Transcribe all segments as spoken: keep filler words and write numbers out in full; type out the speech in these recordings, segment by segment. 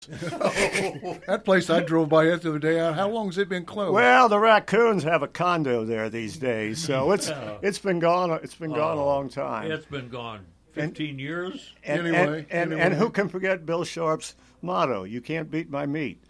That place I drove by the other day, how long has it been closed? Well, the raccoons have a condo there these days, so it's it's been gone. It's been gone Oh, a long time. It's been gone fifteen years. And, Anyway, and, and, anyway. and who can forget Bill Sharp's motto? You can't beat my meat.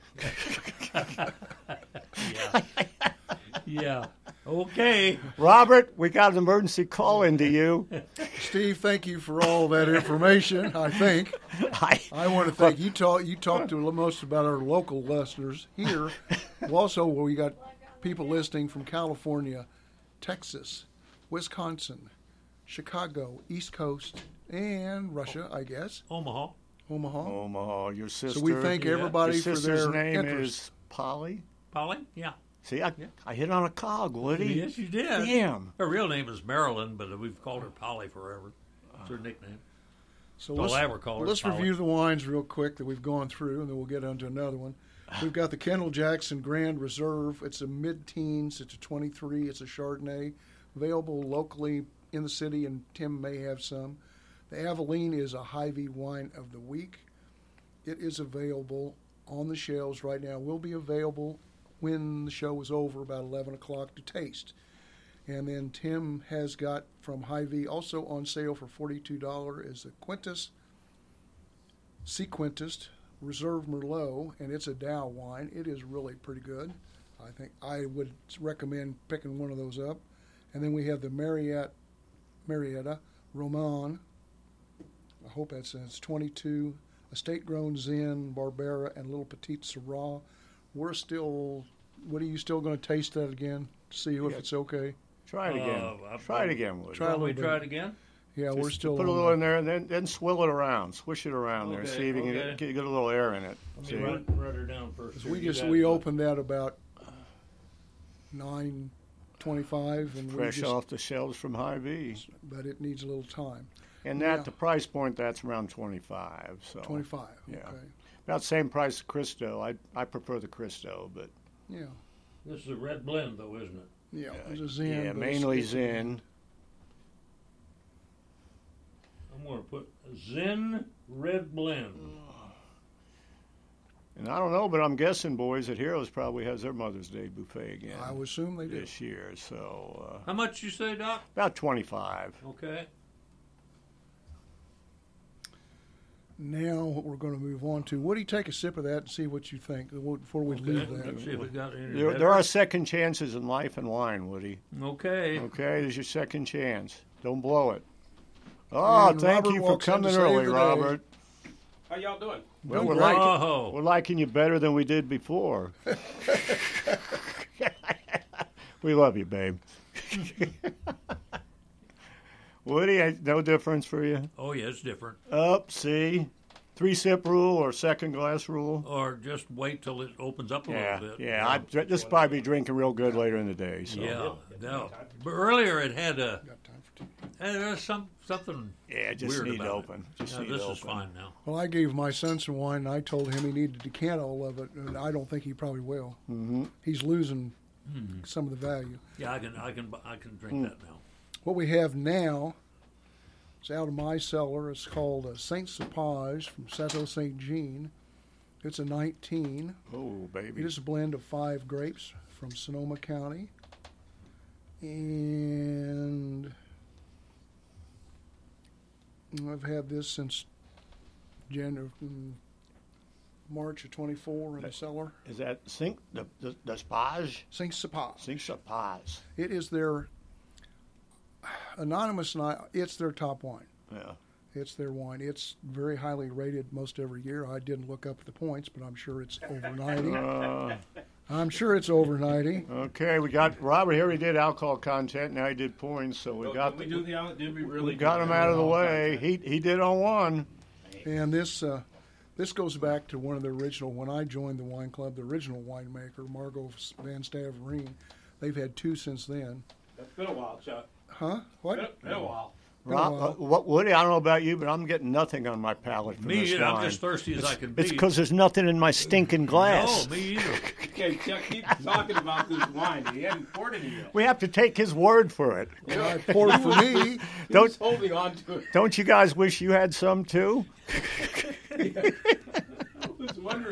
Yeah. Yeah. Okay. Robert, we got an emergency call into you. Steve, thank you for all that information, I think. I, I want to thank you. Talk, you talked to most about our local listeners here. Also, we got people listening from California, Texas, Wisconsin, Chicago, East Coast, and Russia, I guess, Omaha. Omaha. Omaha, your sister. So we thank Yeah. everybody your for sister's their name interest. is Polly. Polly? Yeah. See, I, I hit on a cog, Woody. Yes, you did. Damn. Her real name is Marilyn, but we've called her Polly forever. It's her nickname. So Well, let's, I ever call her let's Polly. review the wines real quick that we've gone through, and then we'll get on to another one. We've got the Kendall Jackson Grand Reserve. It's a mid-teens. It's a twenty-three. It's a Chardonnay. Available locally in the city, and Tim may have some. The Aveline is a Hy-Vee wine of the week. It is available on the shelves right now. Will be available when the show is over, about eleven o'clock, to taste. And then Tim has got from Hy-Vee also on sale for forty-two dollars is the Quintus, Sequentis Reserve Merlot, and it's a Dow wine. It is really pretty good. I think I would recommend picking one of those up. And then we have the Mariette, Marietta Roman. I hope that's it's twenty-two, estate-grown Zen, Barbera, and Little Petite Syrah. We're still, what are you still going to taste that again? See if Yeah. it's okay. Try it again. Uh, try it again, Woody. Try a Want me little to try bit. it again? Yeah, Just we're still put a on little the- in there, and then then swill it around, swish it around there, Okay, see if you can okay. get, get, get a little air in it. Let See? me run, run her down first. 'Cause here. we You just got we it. opened that about nine twenty-five, and we Fresh just, off the shelves from Hy-Vee. but it needs a little time. And that Yeah. the price point that's around twenty-five. So Twenty-five. Yeah. Okay. about same price as Cristo. I I prefer the Cristo, but Yeah. This is a red blend, though, isn't it? Yeah. uh, It's a Zen. yeah, but it's- mainly it's- Zen. I'm going to put Zen Red Blend. And I don't know, but I'm guessing, boys, that Heroes probably has their Mother's Day buffet again I would assume they do. this year. So uh, How much you say, Doc? about twenty-five. Okay. Now what we're going to move on to. Woody, take a sip of that and see what you think before we Okay. leave Let's see that. if we got any. There, better. there are second chances in life and wine, Woody. Okay. Okay, there's your second chance. Don't blow it. Oh, And thank Robert you for walks in to coming save early, the day. Robert. How y'all doing? Well, Doing we're, great. liking, Oh. we're liking you better than we did before. We love you, babe. Woody, I- no difference for you? Oh, yeah, it's different. Up, see? Three sip rule or second glass rule? Or just wait till it opens up a Yeah, little bit. yeah. I'd dr- this probably be drinking real good later in the day. So. Yeah. No. But earlier it had a. Got time for tea. eh, There was some something. Yeah, just weird need about open. It. Just No, need this open. is fine now. Well, I gave my son some wine, and I told him he needed to decant all of it, and I don't think he probably will. Mm-hmm. He's losing Hmm. some of the value. Yeah, I can, I can, I can drink Hmm. that now. What we have now is out of my cellar. It's called uh, Saint Cepage from Chateau Saint Jean. It's a nineteen. Oh, It baby. is a blend of five grapes from Sonoma County. And I've had this since January, mm, March of twenty-four in the cellar. Is that Sink the the, the Spage? Saint Cepage. Sink Sapage. It is their anonymous. ni- It's their top wine. Yeah. It's their wine. It's very highly rated most every year. I didn't look up the points, but I'm sure it's over ninety. Uh, I'm sure it's over ninety. okay, we got Robert here. He did alcohol content. Now he did points. So we Oh, got did we do the out- did we really we got do him the out of the alcohol way. content? He he did on one. And this uh, this goes back to one of the original, when I joined the wine club, the original winemaker, Margot Van Stavereen. They've had two since then. That's been a while, Chuck. Huh? Been, What? been a while. Rob, while. uh, what Woody? I don't know about you, but I'm getting nothing on my palate from Me this either. I'm wine. just thirsty as I can be. It's because there's nothing in my stinking glass. No, me either. Okay, Chuck, keep talking about this wine. He hadn't poured any yet. We have to take his word for it. Well, I poured for me. Don't- He's holding on to it. Don't you guys wish you had some too? This wondering